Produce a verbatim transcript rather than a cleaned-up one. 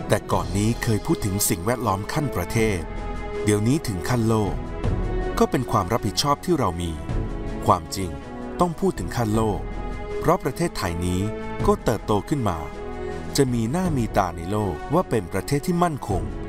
แต่ก่อนนี้เคยพูดถึงสิ่งแวดล้อมขั้นประเทศเดี๋ยวนี้ถึงขั้นโลกก็เป็นความรับผิดชอบที่เรามีความจริงต้องพูดถึงขั้นโลกเพราะประเทศไทยนี้ก็เติบโตขึ้นมาจะมีหน้ามีตาในโลกว่าเป็นประเทศที่มั่นคง